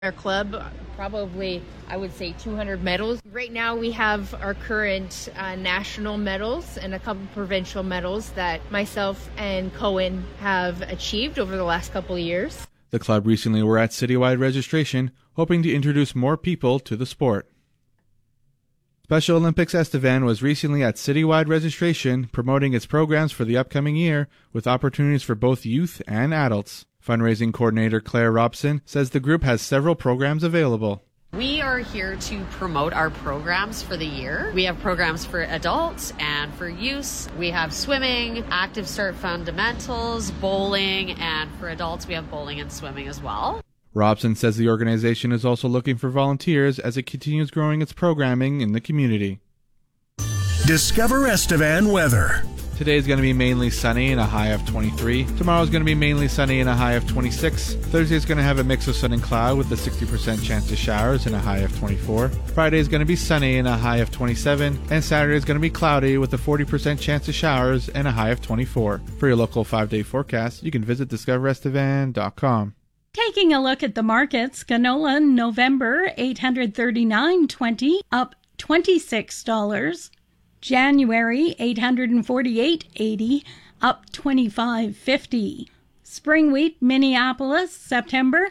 Our club, probably, I would say 200 medals. Right now we have our current national medals and a couple provincial medals that myself and Cohen have achieved over the last couple of years. The club recently were at citywide registration, hoping to introduce more people to the sport. Special Olympics Estevan was recently at citywide registration, promoting its programs for the upcoming year with opportunities for both youth and adults. Fundraising coordinator Claire Robson says the group has several programs available. We are here to promote our programs for the year. We have programs for adults and for youth. We have swimming, active start fundamentals, bowling, and for adults we have bowling and swimming as well. Robson says the organization is also looking for volunteers as it continues growing its programming in the community. Discover Estevan weather. Today is going to be mainly sunny and a high of 23. Tomorrow is going to be mainly sunny and a high of 26. Thursday is going to have a mix of sun and cloud with a 60% chance of showers and a high of 24. Friday is going to be sunny and a high of 27. And Saturday is going to be cloudy with a 40% chance of showers and a high of 24. For your local 5-day forecast, you can visit discoverestevan.com. Taking a look at the markets, canola November $839.20, up $26. January $848.80, up $25.50. Spring wheat Minneapolis September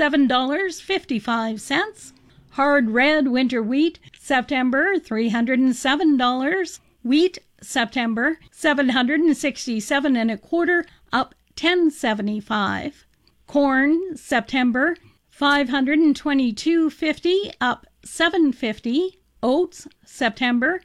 $7.55. Hard red winter wheat September $307. Wheat September $767.25, up $10.75. Corn September $522.50, up $7.50. Oats September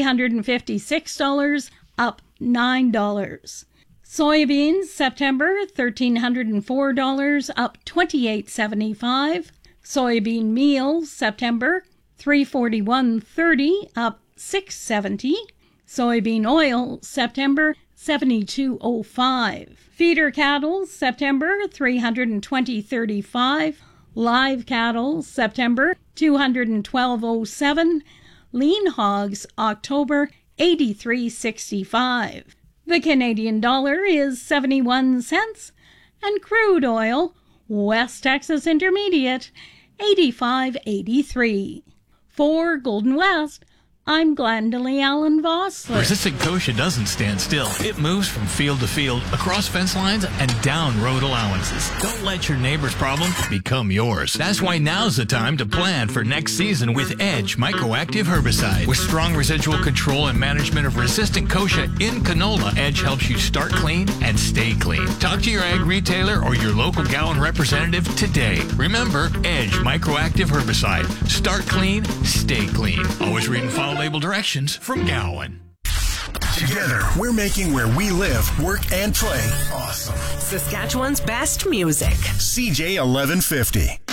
$356, up $9. Soybeans September $1,304, up $28.75. Soybean meal September $341.30, up $6.70. Soybean oil September $72.05. Feeder cattle September $320.35. Live cattle September $212.07. Lean hogs October $83.65. The Canadian dollar is 71 cents, and crude oil West Texas Intermediate 85.83. For Golden West, I'm Glendalee Allen Vossler. Resistant Kosher doesn't stand still. It moves from field to field, across fence lines, and down road allowances. Don't let your neighbor's problem become yours. That's why now's the time to plan for next season with Edge Microactive Herbicide. With strong residual control and management of resistant Kosher in canola, Edge helps you start clean and stay clean. Talk to your ag retailer or your local Gowan representative today. Remember, Edge Microactive Herbicide. Start clean, stay clean. Always read and follow label directions from Gowan. Together, we're making where we live, work, and play awesome. Saskatchewan's best music. CJ 1150.